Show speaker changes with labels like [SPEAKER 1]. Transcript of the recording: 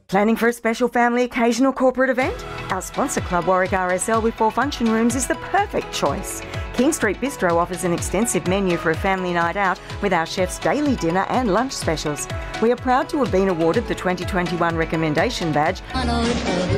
[SPEAKER 1] Planning for a special family occasion or corporate event? Our sponsor club, Warwick RSL with 4 function rooms, is the perfect choice. King Street Bistro offers an extensive menu for a family night out with our chef's daily dinner and lunch specials. We are proud to have been awarded the 2021 Recommendation Badge